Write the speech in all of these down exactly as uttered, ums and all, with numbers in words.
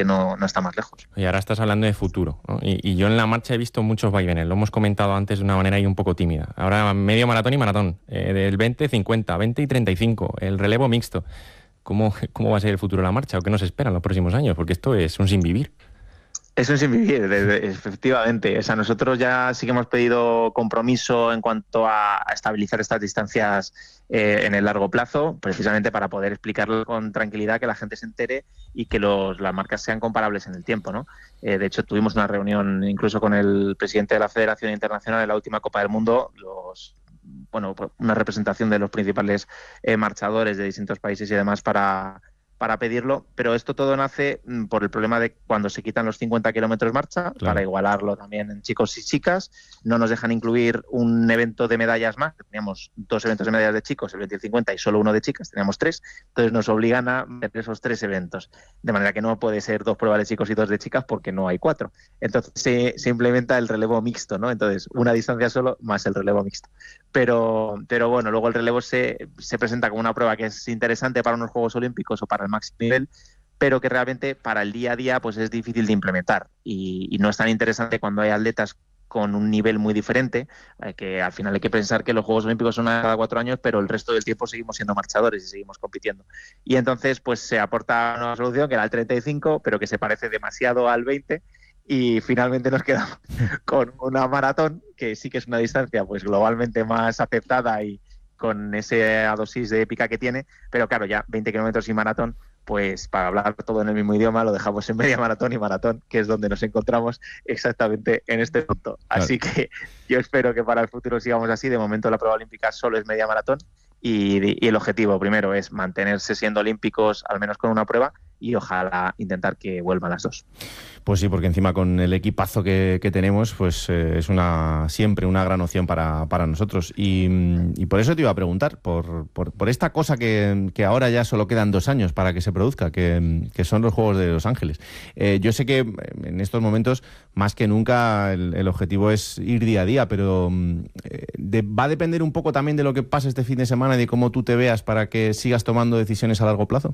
no, no está más lejos. Y ahora estás hablando de futuro, ¿no? Y, y yo en la marcha he visto muchos vaivenes, lo hemos comentado antes de una manera ahí un poco tímida. Ahora medio maratón y maratón, eh, del veinte cincuenta, veinte y treinta y cinco, el relevo mixto. ¿Cómo, ¿Cómo va a ser el futuro de la marcha o qué nos espera en los próximos años? Porque esto es un sinvivir. Eso es sin vivir, efectivamente. O sea, nosotros ya sí que hemos pedido compromiso en cuanto a estabilizar estas distancias eh, en el largo plazo, precisamente para poder explicarlo con tranquilidad, que la gente se entere y que los, las marcas sean comparables en el tiempo, ¿no? Eh, de hecho, tuvimos una reunión incluso con el presidente de la Federación Internacional en la última Copa del Mundo, los bueno, una representación de los principales eh, marchadores de distintos países y demás para... para pedirlo, pero esto todo nace por el problema de cuando se quitan los cincuenta kilómetros marcha, claro, para igualarlo también en chicos y chicas. No nos dejan incluir un evento de medallas más, teníamos dos eventos de medallas de chicos, el veinte y el cincuenta, y solo uno de chicas, teníamos tres, entonces nos obligan a meter esos tres eventos, de manera que no puede ser dos pruebas de chicos y dos de chicas porque no hay cuatro. Entonces se, se implementa el relevo mixto, ¿no? Entonces una distancia solo más el relevo mixto. Pero, pero bueno, luego el relevo se, se presenta como una prueba que es interesante para unos Juegos Olímpicos o para el máximo nivel, pero que realmente para el día a día pues es difícil de implementar y, y no es tan interesante cuando hay atletas con un nivel muy diferente, eh, que al final hay que pensar que los Juegos Olímpicos son cada cuatro años, pero el resto del tiempo seguimos siendo marchadores y seguimos compitiendo. Y entonces pues se aporta una solución que era el treinta y cinco, pero que se parece demasiado al veinte, y finalmente nos quedamos con una maratón, que sí que es una distancia pues globalmente más aceptada y con ese dosis de épica que tiene, pero claro, ya veinte kilómetros y maratón, pues para hablar todo en el mismo idioma lo dejamos en media maratón y maratón, que es donde nos encontramos exactamente en este punto. Claro. Así que yo espero que para el futuro sigamos así. De momento la prueba olímpica solo es media maratón y, y el objetivo primero es mantenerse siendo olímpicos al menos con una prueba y ojalá intentar que vuelvan las dos. Pues sí, porque encima con el equipazo que, que tenemos, pues eh, es una siempre una gran opción para, para nosotros. Y, y por eso te iba a preguntar, por, por, por esta cosa que, que ahora ya solo quedan dos años para que se produzca, que, que son los Juegos de Los Ángeles. Eh, yo sé que en estos momentos, más que nunca, el, el objetivo es ir día a día, pero eh, de, va a depender un poco también de lo que pase este fin de semana y de cómo tú te veas para que sigas tomando decisiones a largo plazo.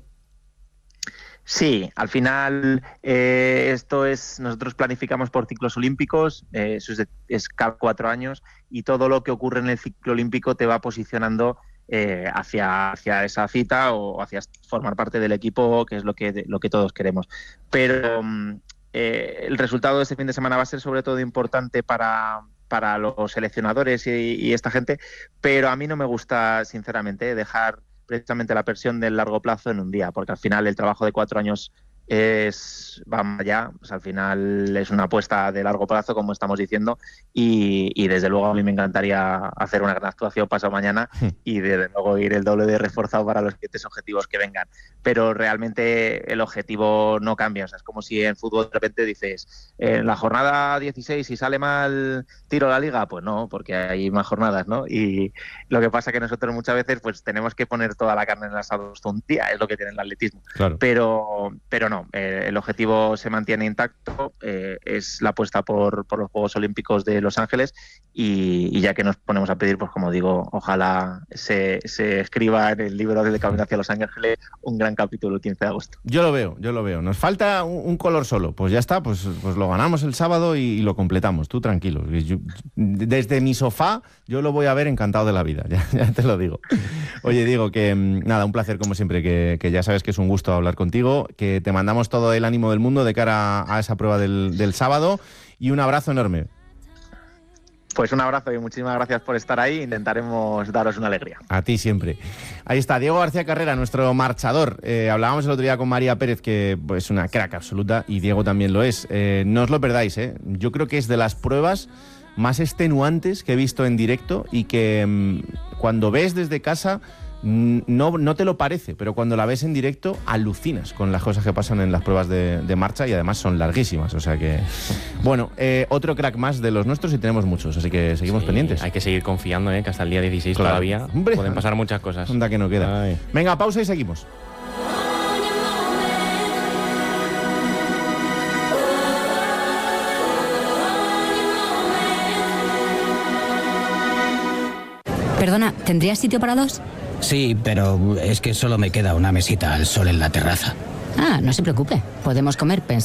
Sí, al final eh, esto es, nosotros planificamos por ciclos olímpicos, eh, eso es, de, es cada cuatro años, y todo lo que ocurre en el ciclo olímpico te va posicionando eh, hacia, hacia esa cita o hacia formar parte del equipo, que es lo que, lo que todos queremos. Pero eh, el resultado de este fin de semana va a ser sobre todo importante para... para los seleccionadores y, y esta gente, pero a mí no me gusta, sinceramente, dejar precisamente la presión del largo plazo en un día, porque al final el trabajo de cuatro años es, vamos allá, pues al final es una apuesta de largo plazo, como estamos diciendo, y, y desde luego a mí me encantaría hacer una gran actuación pasado mañana y desde luego ir el doble de reforzado para los siguientes objetivos que vengan, pero realmente el objetivo no cambia. O sea, es como si en fútbol de repente dices, en la jornada dieciséis si sale mal tiro la liga, pues no, porque hay más jornadas, ¿no? Y lo que pasa es que nosotros muchas veces pues tenemos que poner toda la carne en el asador un día, es lo que tiene el atletismo, claro. pero, pero no. Eh, el objetivo se mantiene intacto, eh, es la apuesta por, por los Juegos Olímpicos de Los Ángeles y, y ya que nos ponemos a pedir, pues como digo, ojalá se, se escriba en el libro de Camino hacia Los Ángeles un gran capítulo el quince de agosto. Yo lo veo, yo lo veo. Nos falta un, un color solo, pues ya está, pues, pues lo ganamos el sábado y, y lo completamos, tú tranquilo. Yo, desde mi sofá yo lo voy a ver encantado de la vida, ya, ya te lo digo. Oye, Diego, que nada, un placer como siempre, que, que ya sabes que es un gusto hablar contigo, que te mandamos todo el ánimo del mundo de cara a esa prueba del, del sábado y un abrazo enorme. Pues un abrazo y muchísimas gracias por estar ahí. Intentaremos daros una alegría. A ti siempre. Ahí está, Diego García Carrera, nuestro marchador. Eh, hablábamos el otro día con María Pérez, que es pues, una crack absoluta, y Diego también lo es. Eh, no os lo perdáis, ¿eh? Yo creo que es de las pruebas más extenuantes que he visto en directo y que mmm, cuando ves desde casa... No, no te lo parece, pero cuando la ves en directo alucinas con las cosas que pasan en las pruebas de, de marcha y además son larguísimas, o sea que... Bueno, eh, otro crack más de los nuestros y tenemos muchos, así que seguimos sí, pendientes. Hay que seguir confiando, ¿eh? Que hasta el día dieciséis claro. todavía Hombre, pueden pasar muchas cosas. Anda que no queda. Ay. Venga, pausa y seguimos. Perdona, ¿tendrías sitio para dos? Sí, pero es que solo me queda una mesita al sol en la terraza. Ah, no se preocupe. Podemos comer pensando